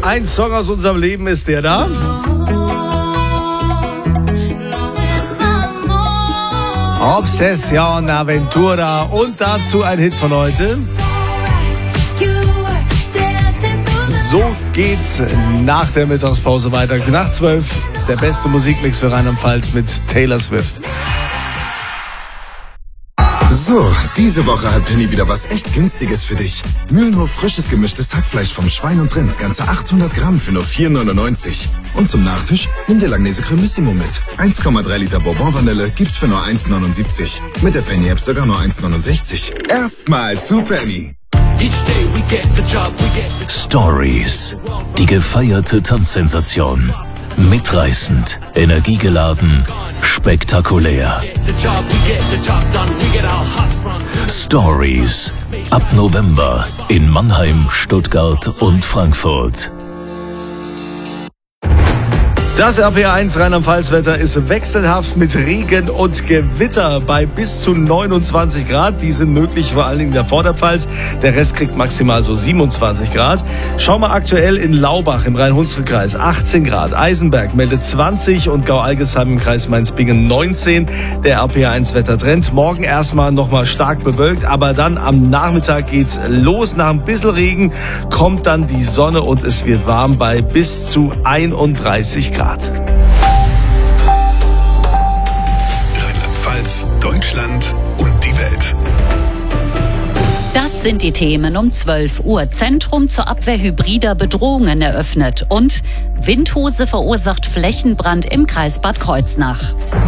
Ein Song aus unserem Leben ist der da. Obsession Aventura und dazu ein Hit von heute. So geht's nach der Mittagspause weiter. Nach 12 der beste Musikmix für Rheinland-Pfalz mit Taylor Swift. So, diese Woche hat Penny wieder was echt Günstiges für dich. Mühlenhof frisches gemischtes Hackfleisch vom Schwein und Rind, ganze 800 Gramm für nur 4,99. Und zum Nachtisch nimm dir Langnese Cremissimo mit. 1,3 Liter Bourbon-Vanille gibt's für nur 1,79. Mit der Penny-App sogar nur 1,69. Erstmal zu Penny. Stories, die gefeierte Tanzsensation. Mitreißend, energiegeladen, spektakulär. Stories. Ab November in Mannheim, Stuttgart und Frankfurt. Das RPR1 Rheinland-Pfalz-Wetter ist wechselhaft mit Regen und Gewitter bei bis zu 29 Grad. Die sind möglich, vor allen Dingen in der Vorderpfalz. Der Rest kriegt maximal so 27 Grad. Schau mal aktuell in Laubach im Rhein-Hunsrück-Kreis 18 Grad. Eisenberg meldet 20 und Gau-Algesheim im Kreis Mainz-Bingen 19. Der RPR1-Wettertrend. Morgen erstmal nochmal stark bewölkt, aber dann am Nachmittag geht's los. Nach ein bisschen Regen kommt dann die Sonne und es wird warm bei bis zu 31 Grad. Rheinland-Pfalz, Deutschland und die Welt. Das sind die Themen um 12 Uhr. Zentrum zur Abwehr hybrider Bedrohungen eröffnet. Und Windhose verursacht Flächenbrand im Kreis Bad Kreuznach.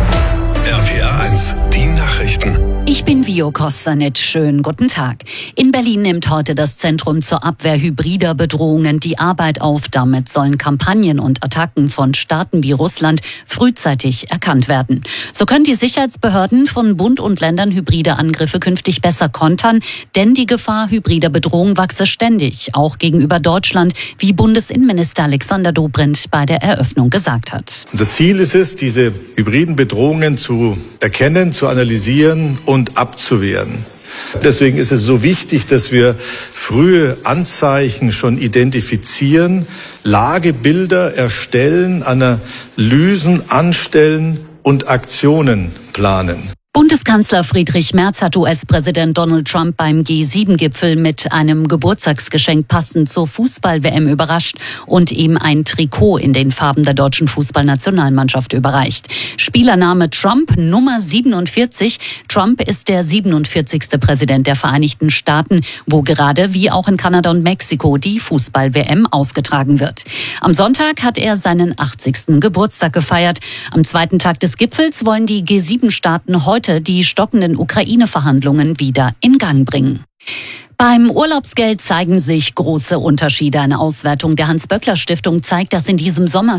RPR1, die Nachrichten. Ich bin Vio Kostanitsch. Schönen guten Tag. In Berlin nimmt heute das Zentrum zur Abwehr hybrider Bedrohungen die Arbeit auf. Damit sollen Kampagnen und Attacken von Staaten wie Russland frühzeitig erkannt werden. So können die Sicherheitsbehörden von Bund und Ländern hybride Angriffe künftig besser kontern, denn die Gefahr hybrider Bedrohung wachse ständig, auch gegenüber Deutschland, wie Bundesinnenminister Alexander Dobrindt bei der Eröffnung gesagt hat. Unser Ziel ist es, diese hybriden Bedrohungen zu erkennen, zu analysieren und abzuwehren. Deswegen ist es so wichtig, dass wir frühe Anzeichen schon identifizieren, Lagebilder erstellen, Analysen anstellen und Aktionen planen. Bundeskanzler Friedrich Merz hat US-Präsident Donald Trump beim G7-Gipfel mit einem Geburtstagsgeschenk passend zur Fußball-WM überrascht und ihm ein Trikot in den Farben der deutschen Fußballnationalmannschaft überreicht. Spielername Trump, Nummer 47. Trump ist der 47. Präsident der Vereinigten Staaten, wo gerade wie auch in Kanada und Mexiko die Fußball-WM ausgetragen wird. Am Sonntag hat er seinen 80. Geburtstag gefeiert. Am zweiten Tag des Gipfels wollen die G7-Staaten heute die stockenden Ukraine-Verhandlungen wieder in Gang bringen. Beim Urlaubsgeld zeigen sich große Unterschiede. Eine Auswertung der Hans-Böckler-Stiftung zeigt, dass in diesem Sommer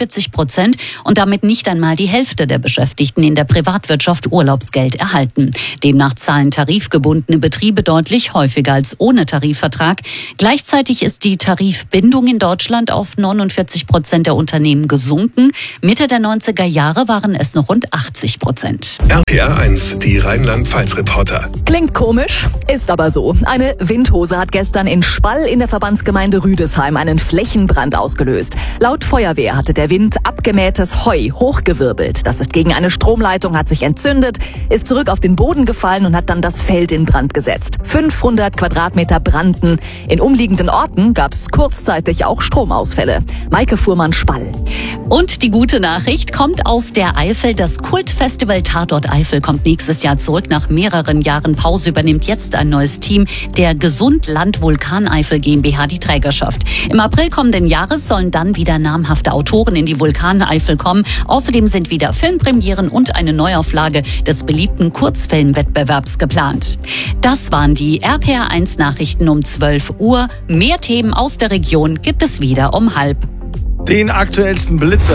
44% und damit nicht einmal die Hälfte der Beschäftigten in der Privatwirtschaft Urlaubsgeld erhalten. Demnach zahlen tarifgebundene Betriebe deutlich häufiger als ohne Tarifvertrag. Gleichzeitig ist die Tarifbindung in Deutschland auf 49% der Unternehmen gesunken. Mitte der 90er Jahre waren es noch rund 80%. RPR1, die Rheinland-Pfalz-Reporter. Klingt komisch, ist aber so. Eine Windhose hat gestern in Spall in der Verbandsgemeinde Rüdesheim einen Flächenbrand ausgelöst. Laut Feuerwehr hatte der Wind abgemähtes Heu hochgewirbelt. Das ist gegen eine Stromleitung, hat sich entzündet, ist zurück auf den Boden gefallen und hat dann das Feld in Brand gesetzt. 500 Quadratmeter brannten. In umliegenden Orten gab es kurzzeitig auch Stromausfälle. Maike Fuhrmann, Spall. Und die gute Nachricht kommt aus der Eifel. Das Kultfestival Tatort Eifel kommt nächstes Jahr zurück. Nach mehreren Jahren Pause übernimmt jetzt ein neues Team der Gesundland Vulkaneifel GmbH die Trägerschaft. Im April kommenden Jahres sollen dann wieder namhafte Autoren in die Vulkaneifel kommen. Außerdem sind wieder Filmpremieren und eine Neuauflage des beliebten Kurzfilmwettbewerbs geplant. Das waren die RPR1 Nachrichten um 12 Uhr. Mehr Themen aus der Region gibt es wieder um 12:30. Den aktuellsten Blitzer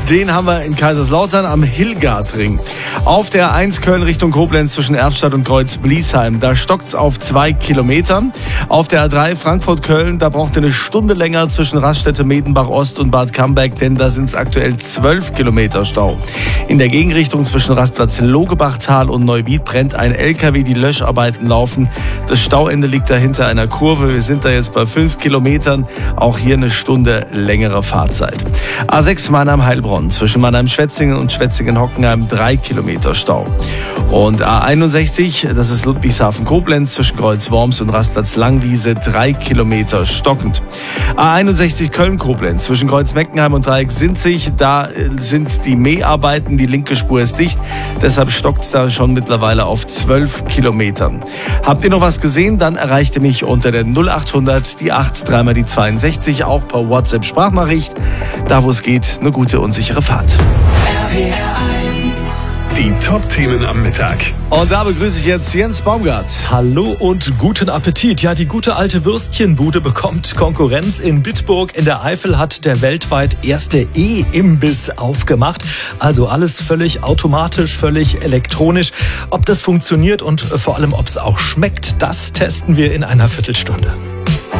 Den haben wir in Kaiserslautern am Hillgartring. Auf der A1 Köln Richtung Koblenz zwischen Erftstadt und Kreuz-Bliesheim, da stockt's auf 2 Kilometer. Auf der A3 Frankfurt-Köln, da braucht ihr eine Stunde länger zwischen Raststätte Medenbach-Ost und Bad Camberg, denn da sind's aktuell 12 Kilometer Stau. In der Gegenrichtung zwischen Rastplatz Logebachtal und Neuwied brennt ein LKW, die Löscharbeiten laufen. Das Stauende liegt da hinter einer Kurve. Wir sind da jetzt bei 5 Kilometern. Auch hier eine Stunde längere Fahrzeit. A6 Mannheim-Heilbronn zwischen Mannheim-Schwetzingen und Schwetzingen-Hockenheim 3 Kilometer Stau. Und A61, das ist Ludwigshafen-Koblenz zwischen Kreuz-Worms und Rastplatz Langwiese 3 Kilometer stockend. A61 Köln-Koblenz zwischen Kreuz-Meckenheim und Dreieck-Sinzig, da sind die Mäharbeiten, die linke Spur ist dicht, deshalb stockt es da schon mittlerweile auf 12 Kilometern. Habt ihr noch was gesehen, dann erreicht ihr mich unter der 0800 die 8 dreimal die 62, auch per WhatsApp Sprachnachricht, da wo es geht, eine gute und sichere Fahrt. Die Top-Themen am Mittag. Und da begrüße ich jetzt Jens Baumgart. Hallo und guten Appetit. Ja, die gute alte Würstchenbude bekommt Konkurrenz. In Bitburg in der Eifel hat der weltweit erste E-Imbiss aufgemacht. Also alles völlig automatisch, völlig elektronisch. Ob das funktioniert und vor allem, ob es auch schmeckt, das testen wir in einer Viertelstunde.